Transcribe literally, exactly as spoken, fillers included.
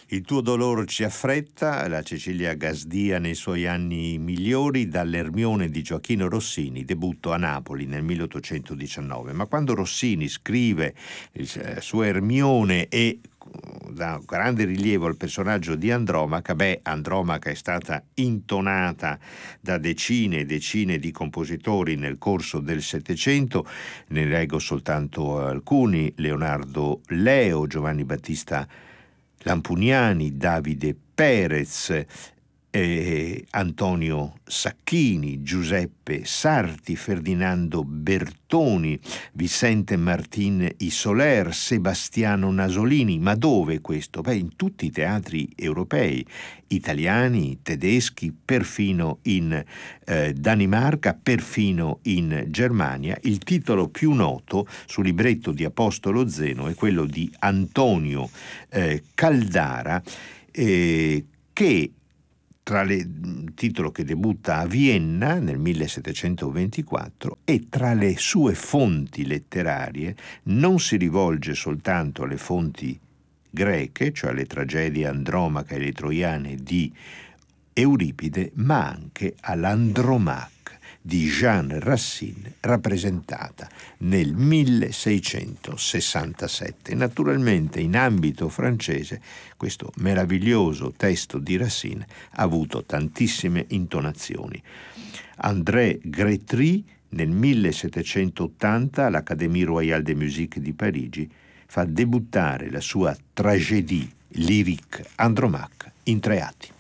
Il tuo dolore ci affretta, la Cecilia Gasdia nei suoi anni migliori, dall'Ermione di Gioachino Rossini, debutto a Napoli nel milleottocentodiciannove. Ma quando Rossini scrive il suo Ermione e dà grande rilievo al personaggio di Andromaca, beh, Andromaca è stata intonata da decine e decine di compositori nel corso del Settecento, ne leggo soltanto alcuni: Leonardo Leo, Giovanni Battista Lampugnani, Davide Perez, eh, Antonio Sacchini, Giuseppe Sarti, Ferdinando Bertoni, Vicente Martín y Soler, Sebastiano Nasolini. Ma dove questo? Beh, in tutti i teatri europei, italiani, tedeschi, perfino in eh, Danimarca, perfino in Germania. Il titolo più noto sul libretto di Apostolo Zeno è quello di Antonio eh, Caldara, eh, che tra le titolo che debutta a Vienna nel millesettecentoventiquattro, e tra le sue fonti letterarie non si rivolge soltanto alle fonti greche, cioè alle tragedie Andromaca e le Troiane di Euripide, ma anche all'Andromaque di Jean Racine, rappresentata nel milleseicentosessantasette. Naturalmente, in ambito francese, questo meraviglioso testo di Racine ha avuto tantissime intonazioni. André Grétry, nel millesettecentottanta, all'Académie Royale de Musique di Parigi, fa debuttare la sua tragédie lyrique Andromaque in tre atti.